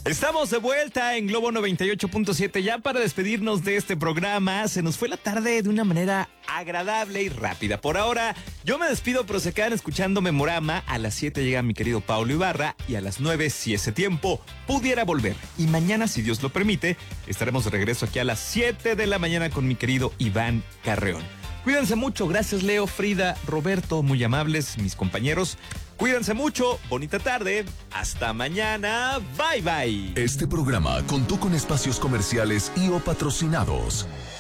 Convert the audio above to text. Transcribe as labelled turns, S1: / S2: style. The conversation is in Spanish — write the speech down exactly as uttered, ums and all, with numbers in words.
S1: Estamos de vuelta en Globo noventa y ocho punto siete ya para despedirnos de este programa. Se nos fue la tarde de una manera agradable y rápida. Por ahora, yo me despido, pero se quedan escuchando Memorama. A las siete llega mi querido Paulo Ibarra y a las nueve, si ese tiempo pudiera volver. Y mañana, si Dios lo permite, estaremos de regreso aquí a las siete de la mañana con mi querido Iván Carreón. Cuídense mucho. Gracias, Leo, Frida, Roberto, muy amables, mis compañeros. Cuídense mucho, bonita tarde, hasta mañana, bye bye.
S2: Este programa contó con espacios comerciales y o patrocinados.